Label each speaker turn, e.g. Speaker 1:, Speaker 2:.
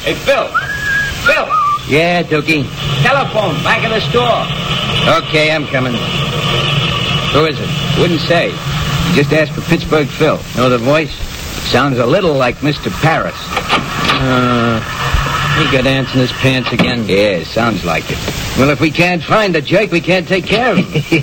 Speaker 1: Hey, Phil. Phil.
Speaker 2: Yeah, Dookie.
Speaker 1: Telephone, back of the store.
Speaker 2: Okay, I'm coming. Who is it? Wouldn't say. You just asked for Pittsburgh Phil. Know the voice? Sounds a little like Mr. Paris. He got ants in his pants again. Yeah, sounds like it. Well, if we can't find the jerk, we can't take care of him.